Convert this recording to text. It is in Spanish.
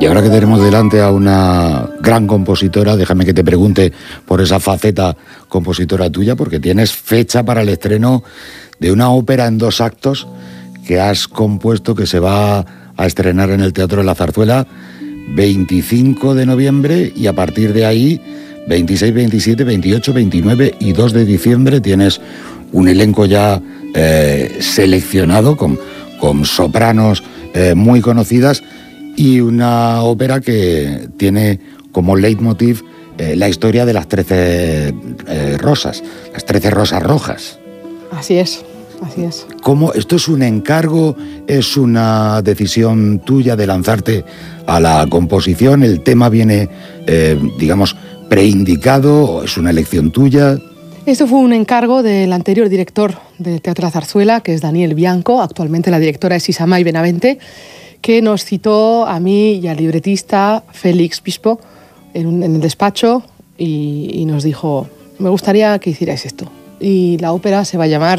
Y ahora que tenemos delante a una gran compositora, déjame que te pregunte por esa faceta compositora tuya, porque tienes fecha para el estreno de una ópera en 2 actos que has compuesto, que se va a estrenar en el Teatro de la Zarzuela 25 de noviembre y a partir de ahí 26, 27, 28, 29 y 2 de diciembre tienes un elenco ya seleccionado con sopranos muy conocidas y una ópera que tiene como leitmotiv la historia de las 13 rosas, las 13 rosas rojas. Así es. Así es. ¿Cómo? ¿Esto es un encargo? ¿Es una decisión tuya de lanzarte a la composición? ¿El tema viene, digamos, preindicado o es una elección tuya? Esto fue un encargo del anterior director del Teatro de la Zarzuela, que es Daniel Bianco. Actualmente la directora es Isamay Benavente, que nos citó a mí y al libretista Félix Bispo en el despacho y nos dijo: me gustaría que hicierais esto. Y la ópera se va a llamar